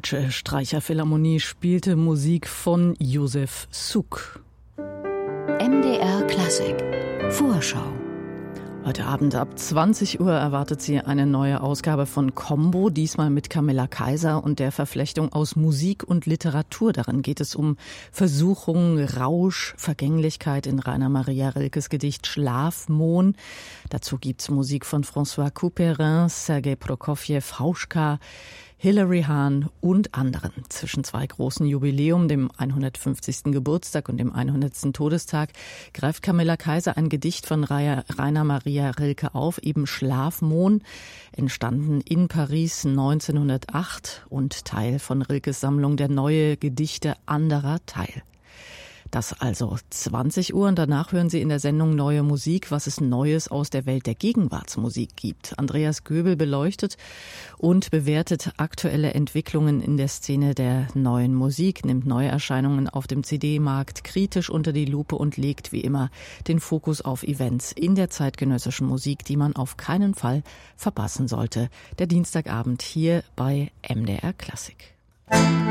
Deutsche Streicherphilharmonie spielte Musik von Josef Suk. MDR Klassik Vorschau. Heute Abend ab 20 Uhr erwartet Sie eine neue Ausgabe von Combo, diesmal mit Camilla Kaiser und der Verflechtung aus Musik und Literatur. Darin geht es um Versuchung, Rausch, Vergänglichkeit in Rainer Maria Rilkes Gedicht Schlafmohn. Dazu gibt's Musik von François Couperin, Sergei Prokofjew, Hauschka, Hilary Hahn und anderen. Zwischen zwei großen Jubiläum, dem 150. Geburtstag und dem 100. Todestag, greift Camilla Kaiser ein Gedicht von Rainer Maria Rilke auf, eben Schlafmohn, entstanden in Paris 1908 und Teil von Rilkes Sammlung Der neue Gedichte anderer Teil. Das also 20 Uhr und danach hören Sie in der Sendung Neue Musik, was es Neues aus der Welt der Gegenwartsmusik gibt. Andreas Göbel beleuchtet und bewertet aktuelle Entwicklungen in der Szene der neuen Musik, nimmt neue Erscheinungen auf dem CD-Markt kritisch unter die Lupe und legt wie immer den Fokus auf Events in der zeitgenössischen Musik, die man auf keinen Fall verpassen sollte. Der Dienstagabend hier bei MDR Klassik.